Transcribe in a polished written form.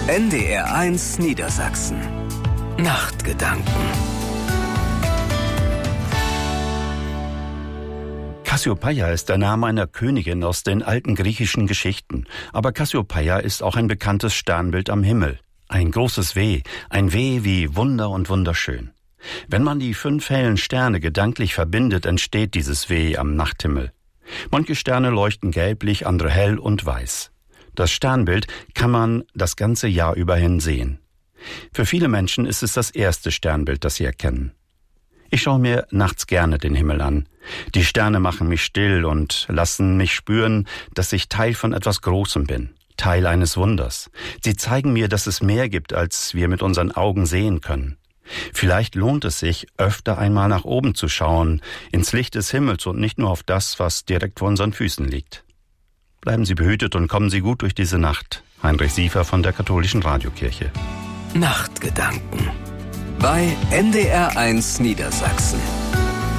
NDR1 Niedersachsen. Nachtgedanken. Kassiopeia ist der Name einer Königin aus den alten griechischen Geschichten. Aber Kassiopeia ist auch ein bekanntes Sternbild am Himmel. Ein großes W, ein W wie Wunder und wunderschön. Wenn man die 5 hellen Sterne gedanklich verbindet, entsteht dieses W am Nachthimmel. Manche Sterne leuchten gelblich, andere hell und weiß. Das Sternbild kann man das ganze Jahr über hin sehen. Für viele Menschen ist es das erste Sternbild, das sie erkennen. Ich schaue mir nachts gerne den Himmel an. Die Sterne machen mich still und lassen mich spüren, dass ich Teil von etwas Großem bin, Teil eines Wunders. Sie zeigen mir, dass es mehr gibt, als wir mit unseren Augen sehen können. Vielleicht lohnt es sich, öfter einmal nach oben zu schauen, ins Licht des Himmels und nicht nur auf das, was direkt vor unseren Füßen liegt. Bleiben Sie behütet und kommen Sie gut durch diese Nacht. Heinrich Siefer von der Katholischen Radiokirche. Nachtgedanken bei NDR1 Niedersachsen.